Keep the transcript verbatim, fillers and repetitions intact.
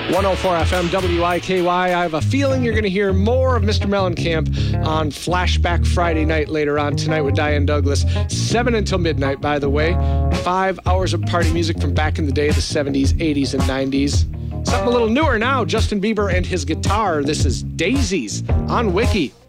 one oh four F M W I K Y. I have a feeling you're going to hear more of Mister Mellencamp on Flashback Friday night later on tonight with Diane Douglas. seven until midnight, by the way. Five hours of party music from back in the day, the seventies, eighties, and nineties. Something a little newer now, Justin Bieber and his guitar. This is Daisies on Wiki.